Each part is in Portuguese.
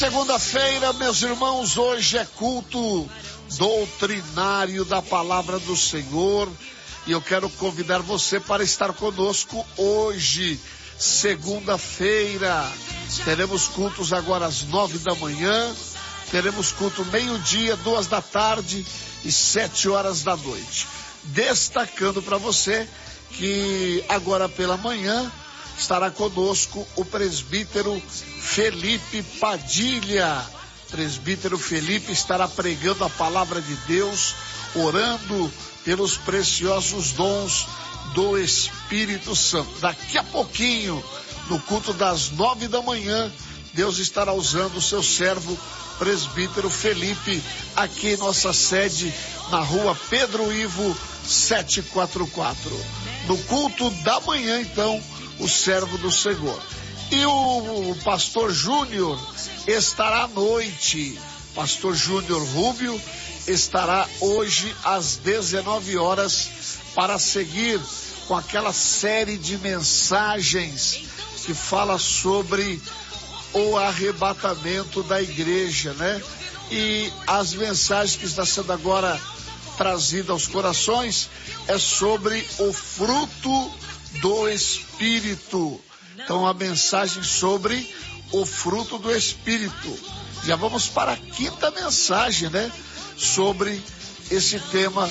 Segunda-feira, meus irmãos, hoje é culto doutrinário da palavra do Senhor e eu quero convidar você para estar conosco hoje, segunda-feira. Teremos cultos agora às 9 da manhã, teremos culto meio-dia, 2 da tarde e 7 horas da noite. Destacando para você que agora pela manhã estará conosco o presbítero Felipe Padilha. Presbítero Felipe estará pregando a palavra de Deus, orando pelos preciosos dons do Espírito Santo. Daqui a pouquinho, no culto das 9 da manhã, Deus estará usando o seu servo, presbítero Felipe, aqui em nossa sede, na rua Pedro Ivo 744. No culto da manhã, então, o servo do Senhor. E o pastor Júnior estará à noite. Pastor Júnior Rubio estará hoje às 19 horas para seguir com aquela série de mensagens que fala sobre o arrebatamento da igreja, né? E as mensagens que está sendo agora trazida aos corações é sobre o fruto do Espírito. Então, a mensagem sobre o fruto do Espírito. Já vamos para a quinta mensagem, né? Sobre esse tema,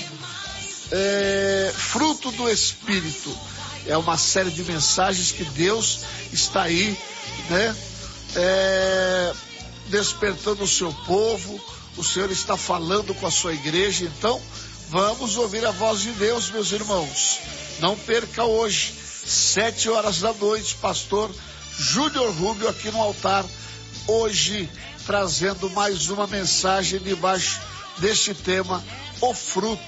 fruto do Espírito. É uma série de mensagens que Deus está aí, né? Despertando o seu povo. O Senhor está falando com a sua igreja. Então, vamos ouvir a voz de Deus, meus irmãos. Não perca hoje, 7 horas da noite, pastor Júnior Rubio aqui no altar, hoje trazendo mais uma mensagem debaixo deste tema, o fruto